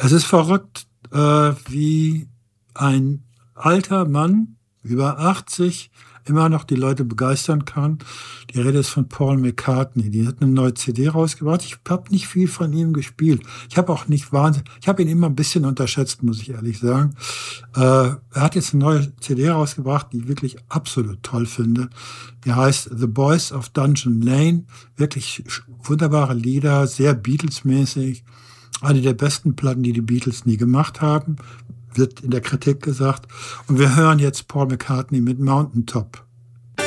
Es ist verrückt, wie ein alter Mann, über 80, immer noch die Leute begeistern kann. Die Rede ist von Paul McCartney. Die hat eine neue CD rausgebracht. Ich habe nicht viel von ihm gespielt. Ich habe auch nicht wahnsinnig, ich habe ihn immer ein bisschen unterschätzt, muss ich ehrlich sagen. Er hat jetzt eine neue CD rausgebracht, die ich wirklich absolut toll finde. Die heißt The Boys of Dungeon Lane. Wirklich wunderbare Lieder, sehr Beatles-mäßig. Eine der besten Platten, die die Beatles nie gemacht haben, wird in der Kritik gesagt. Und wir hören jetzt Paul McCartney mit Mountain Top.